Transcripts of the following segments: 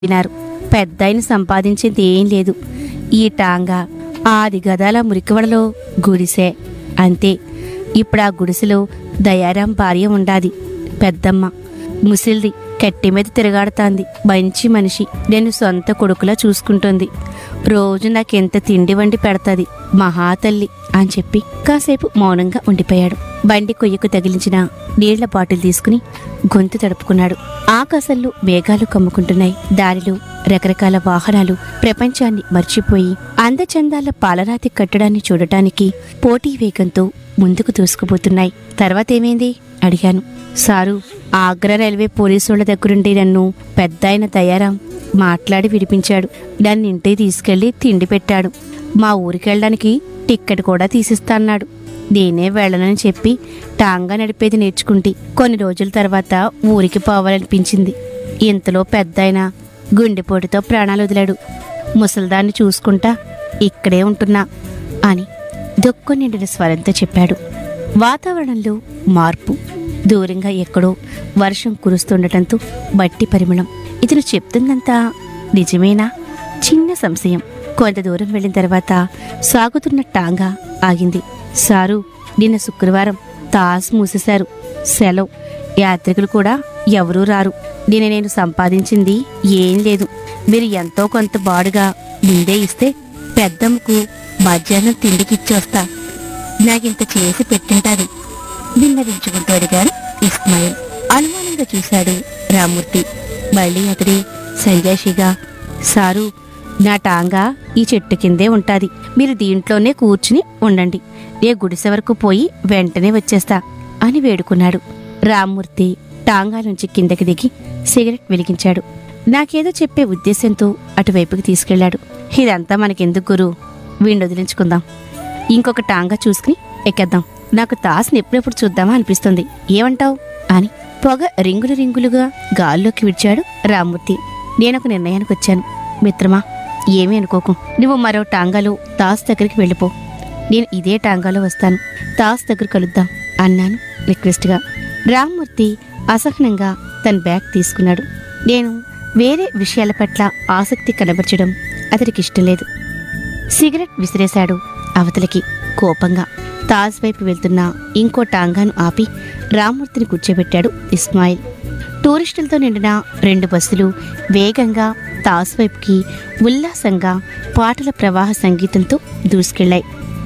వినారు. పెద్దాయన సంపాదించింది ఏం లేదు. ఈ టాంగా ఆది గదాల మురికివడలో గుడిసే అంతే. ఇప్పుడు ఆ గుడిసెలో దయారాం భార్య ఉండాది. పెద్దమ్మ ముసిల్ది, కట్టి మీద తిరగాడుతాంది. మంచి మనిషి. నేను సొంత కొడుకులా చూసుకుంటుంది. రోజు నాకెంత తిండి వండి పెడతాది మహాతల్లి అని చెప్పి కాసేపు మౌనంగా ఉండిపోయాడు. బండి కొయ్యకు తగిలించిన నీళ్ల బాటిల్ తీసుకుని గొంతు తడుపుకున్నాడు. ఆకాశంలో మేఘాలు కమ్ముకుంటున్నాయి. దారిలో రకరకాల వాహనాలు ప్రపంచాన్ని మర్చిపోయి అందచందాల పాలరాతి కట్టడాన్ని చూడటానికి పోటీ వేగంతో ముందుకు దూసుకుపోతున్నాయి. తర్వాతేమైంది అడిగాను. సారు, ఆగ్రా రైల్వే పోలీసుల దగ్గరుండి నన్ను పెద్దాయన దయారాం మాట్లాడి విడిపించాడు. నన్ను ఇంటికి తీసుకెళ్లి తిండి పెట్టాడు. మా ఊరికెళ్ళడానికి టిక్కెట్ కూడా తీసిస్తాన్నాడు. నేనే వెళ్ళనని చెప్పి టాంగా నడిపేది నేర్చుకుంటే కొన్ని రోజుల తర్వాత ఊరికి పోవాలనిపించింది. ఇంతలో పెద్దాయన గుండెపోటుతో ప్రాణాలు వదిలాడు. ముసల్దాన్ని చూసుకుంటా ఇక్కడే ఉంటున్నా అని దుఃఖం నిండిన స్వరంతో చెప్పాడు. వాతావరణంలో మార్పు. దూరంగా ఎక్కడో వర్షం కురుస్తుండటంతో బట్టి పరిమళం. ఇతను చెప్తుందంతా నిజమేనా? చిన్న సంశయం. కొంత దూరం వెళ్ళిన తర్వాత సాగుతున్న టాంగా ఆగింది. సారు, నిన్న శుక్రవారం తాస్ మూసేశారు. సెలవు. యాత్రికులు కూడా ఎవరూ రారు. నేను సంపాదించింది ఏం లేదు. మీరు ఎంతో కొంత బాడుగా ముందే ఇస్తే పెద్దమ్మకు మధ్యాహ్నం తిండికిచ్చొస్తా. నాకింత చేసి పెట్టింటాది విన్నవించుకుంటూ అడిగాడు ఇస్మాయిల్. అనుమానంగా చూశాడు రామ్మూర్తి. మళ్ళీ అతడే సంజాషిగా, సారు, నా టాంగా ఈ చెట్టు కిందే ఉంటాది. మీరు దీంట్లోనే కూర్చుని ఉండండి. ఏ గుడిసె వరకు పోయి వెంటనే వచ్చేస్తా అని వేడుకున్నాడు. రామ్మూర్తి టాంగా నుంచి కిందకి దిగి సిగరెట్ వెలిగించాడు. నాకేదో చెప్పే ఉద్దేశంతో అటువైపుకి తీసుకెళ్లాడు. ఇదంతా మనకెందుకు గురు, వీణ్ణి వదిలించుకుందాం. ఇంకొక టాంగా చూసుకుని ఎక్కేద్దాం. నాకు తాస్ని ఎప్పుడెప్పుడు చూద్దామా అనిపిస్తుంది. ఏమంటావు అని పొగ రింగులు రింగులుగా గాల్లోకి విడిచాడు రామ్మూర్తి. నేనొక నిర్ణయానికి వచ్చాను. మిత్రమా, ఏమీ అనుకోకు. నువ్వు మరో టాంగాలో తాస్ దగ్గరికి వెళ్ళిపో. నేను ఇదే టాంగాలో వస్తాను. తాస్ దగ్గర కలుద్దాం అన్నాను రిక్వెస్ట్గా. రామ్మూర్తి అసహనంగా తన బ్యాగ్ తీసుకున్నాడు. నేను వేరే విషయాల పట్ల ఆసక్తి కనబరచడం అతడికి ఇష్టం లేదు. సిగరెట్ విసిరేశాడు అవతలికి కోపంగా. తాజ్ వైపు వెళ్తున్న ఇంకో టాంగాను ఆపి రామ్మూర్తిని కూర్చోబెట్టాడు ఇస్మాయిల్. టూరిస్టులతో నిండిన 2 బస్సులు వేగంగా తాజ్ వైపుకి ఉల్లాసంగా పాటల ప్రవాహ సంగీతంతో దూసుకెళ్లాయి.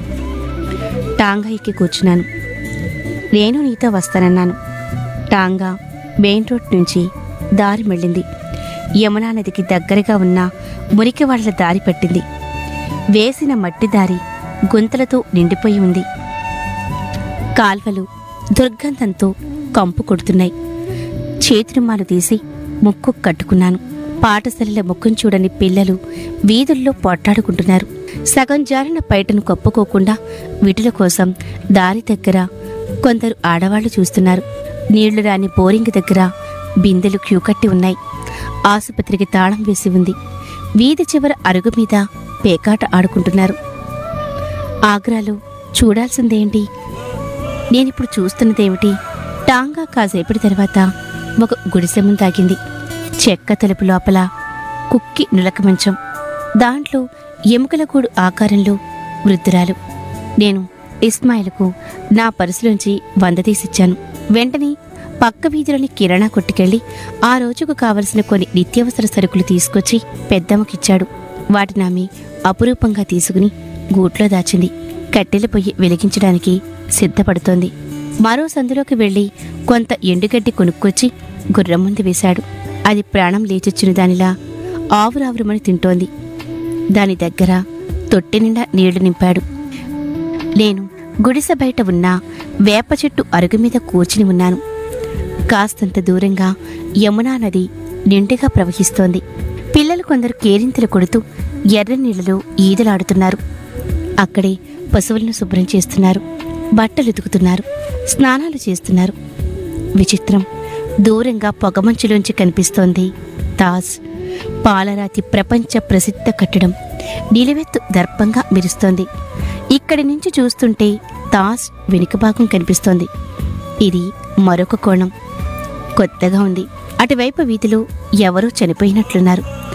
టాంగా ఎక్కి కూర్చున్నాను. నేను నీతో వస్తానన్నాను. టాంగా మెయిన్ రోడ్ నుంచి దారి మళ్ళింది. యమునా నదికి దగ్గరగా ఉన్న మురికివాళ్ల దారి పట్టింది. వేసిన మట్టి దారి గుంతలతో నిండిపోయి ఉంది. కాల్వలు దుర్గంధంతో కంపు కొడుతున్నాయి. చేతిరుమాలు తీసి ముక్కు కట్టుకున్నాను. పాఠశాలల ముఖం చూడని పిల్లలు వీధుల్లో పొట్టాడుకుంటున్నారు. సగం జారిన పైటను కప్పుకోకుండా విటుల కోసం దారి దగ్గర కొందరు ఆడవాళ్లు చూస్తున్నారు. నీళ్లు రాని బోరింగ్ దగ్గర బిందెలు క్యూ కట్టి ఉన్నాయి. ఆసుపత్రికి తాళం వేసి ఉంది. వీధి చివర అరుగు మీద పేకాట ఆడుకుంటున్నారు. ఆగ్రాలో చూడాల్సిందేంటి? నేనిప్పుడు చూస్తున్నదేమిటి? టాంగా కాసేపటి తర్వాత ఒక గుడిసె ముందాగింది. చెక్క తలుపు లోపల కుక్కి నులక మంచం. దాంట్లో ఎముకలగూడు ఆకారంలో వృద్ధురాలు. నేను ఇస్మాయిల్కు నా పర్సులోంచి 100 తీసిచ్చాను. వెంటనే పక్క వీధిలోని కిరాణా కొట్టుకెళ్లి ఆ రోజుకు కావలసిన కొన్ని నిత్యావసర సరుకులు తీసుకొచ్చి పెద్దమ్మకిచ్చాడు. వాటినామె అపురూపంగా తీసుకుని గూట్లో దాచింది. కట్టెల పొయ్యి వెలిగించడానికి సిద్ధపడుతోంది. మరో సందులోకి వెళ్లి కొంత ఎండుగడ్డి కొనుక్కొచ్చి గుర్రం ముందు వేశాడు. అది ప్రాణం లేచొచ్చిన దానిలా ఆవురావురమని తింటోంది. దాని దగ్గర తొట్టె నిండా నీళ్లు నింపాడు. నేను గుడిసె బయట ఉన్న వేప చెట్టు అరుగు మీద కూర్చుని ఉన్నాను. కాస్తంత దూరంగా యమునా నది నిండుగా ప్రవహిస్తోంది. పిల్లలు కొందరు కేరింతలు కొడుతూ ఎర్ర నీళ్లలో ఈదలాడుతున్నారు. అక్కడే పశువులను శుభ్రం చేస్తున్నారు. బట్టలు ఉతుకుతున్నారు. స్నానాలు చేస్తున్నారు. విచిత్రం, దూరంగా పొగమంచులోంచి కనిపిస్తోంది తాజ్. పాలరాతి ప్రపంచ ప్రసిద్ధ కట్టడం నిలువెత్తు దర్పంగా మెరుస్తోంది. ఇక్కడి నుంచి చూస్తుంటే తాజ్ వెనుక భాగం కనిపిస్తోంది. ఇది మరొక కోణం. కొత్తగా ఉంది. అటువైపు వీధిలో ఎవరో చనిపోయినట్లున్నారు.